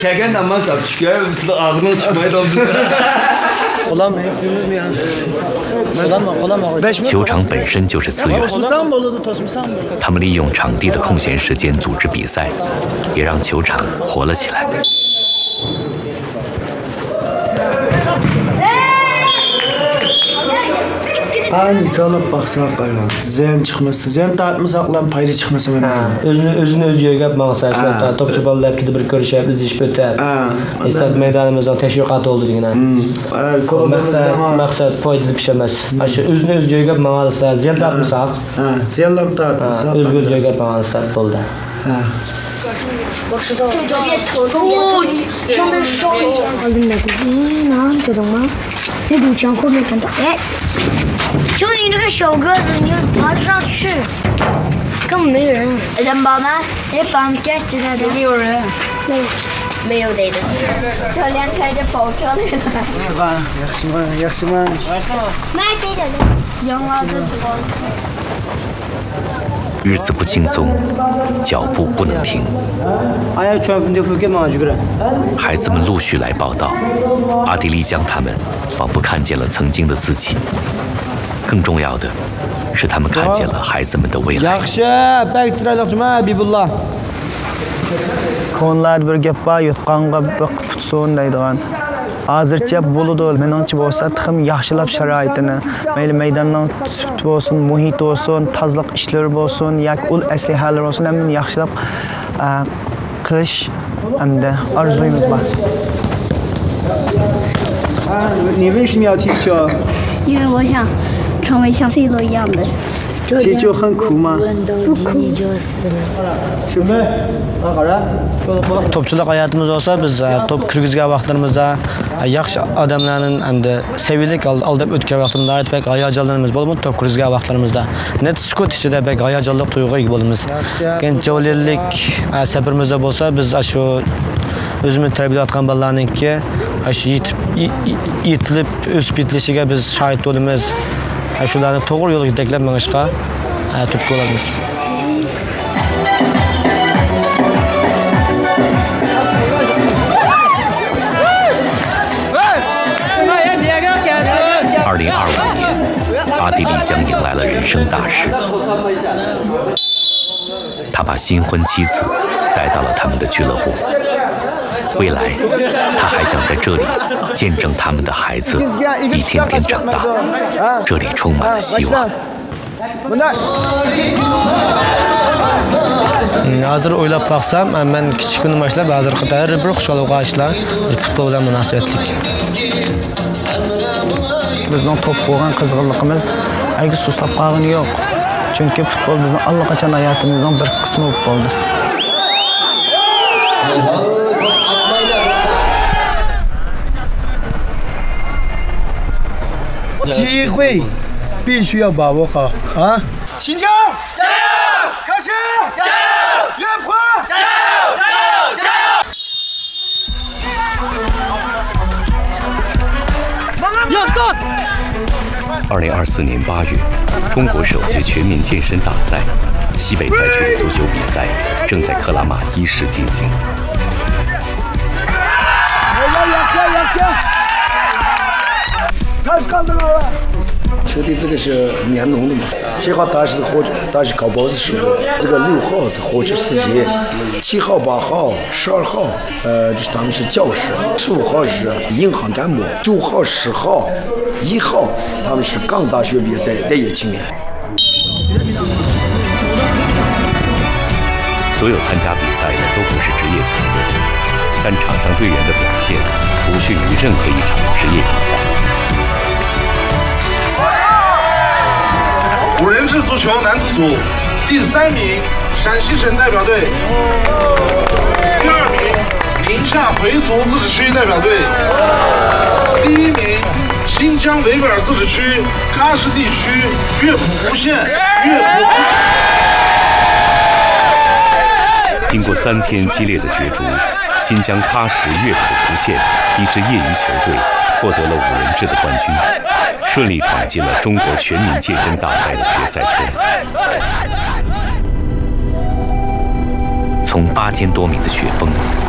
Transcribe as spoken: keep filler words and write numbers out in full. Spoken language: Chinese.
Kelken namaz yap. Çıkıyor. Size ağzından çıkmaya doldu. 球场本身就是资源，他们利用场地的空闲时间组织比赛，也让球场活了起来。 Ani salab baxsaq qayran. Ziyan chiqmasa, ziyan tartmasaqlar foyda chiqmasa mana. O'zini o'zini o'zi yo'gab maqsadlar, topchi bolalar ketib bir ko'rishib, izlashib o'tib. Esad maydonimizdan tashviqot oldi degan. Maqsad maqsad foydali ish emas. Shu o'zini o'zi yo'gab maqsadsa, ziyan tartmasaq. Ha, ziyanlar tartmasaq. O'zini o'zi yo'gab maqsad bo'ldi. Ha. 我知道了，别头动，别头，上面烧了。我的那个，嗯，哪知道吗？那堵墙后面看到，哎，就你这个小个子，你爬得上去，根本没人。人宝吗？哎，绑架起来的。没有人。没有，没有的。教练开着跑车来了。是吧？也行吗？也行吗？买这个的，养娃子这个。 日子不轻松，脚步不能停。孩子们陆续来报道，阿迪丽江他们仿佛看见了曾经的自己。更重要的是，他们看见了孩子们的未来。 Hozircha bo'ladi. Meningcha bo'lsa, ham yaxshilab sharoitini, mayli maydonning sut bo'lsin, muhit bo'lsin, tozalik ishlari bo'lsin, yoki ul aslihalar bo'lsin, hammasini yaxshilab qilish hamda orzuyimiz bor. 你为什么要踢球？ 因为我想成为像 C 罗一样的。 踢球很苦吗？ 不苦。 是不是？ Topchilik hayotimiz olsa biz top kirgizgan vaqtlarimizda yaxshi odamlarning hamda sevilik aldab o'tgan vaqtimizda aytmak hayajonlarimiz bo'lib, top kirgizgan vaqtlarimizda net sukut ichida bek hayajonli tuyg'uga ega bo'lamiz. Keyin javonlik safirimizda bo'lsa biz shu o'zimiz tarbiyalayotgan bolalarningki shu yetib yetilib o'sib yetilishiga biz shohid bo'lamiz. Shularni to'g'ri yo'lga yetaklab mangishga turtki bo'lamiz. 二零二五年，阿地利将迎来了人生大事。他把新婚妻子带到了他们的俱乐部。未来，他还想在这里见证他们的孩子一天天长大。这里充满了希望。 Hozir o'ylab baxsam, men kichikni boshlab hozir qator bir xushalik ochlar futbol bilan munosabatlik. Bizning top bo'lgan qizg'inligimiz aygi sustab qolgani yo'q. Chunki futbol bizning allaqachon hayotimizning bir qismi bo'lib qoldi. 机会必须要把握好啊！新疆加油！开始加油！岳坡加油！加油！加油！要动！ 二零二四年八月，中国首届全民健身大赛西北赛区的足球比赛正在克拉玛依市进行。 开始看这个。 球队这个是棉农的嘛，这号他是火，他是搞包子师傅，这个六号是火车司机，七号、八号、十二号，呃，就是他们是教师，十五号是银行干部，九号、十号、一号他们是刚大学毕业待待业青年。 所有参加比赛的都不是职业球队，但场上队员的表现不逊于任何一场职业比赛。 五人制足球男子组第三名陕西省代表队，第二名宁夏回族自治区代表队，第一名新疆维吾尔自治区喀什地区乐谱县乐谱。 经过三天激烈的角逐，新疆喀什乐谱湖县一支业余球队获得了五人制的冠军。 顺利闯进了中国全民健身大赛的决赛圈。从八千多米的雪崩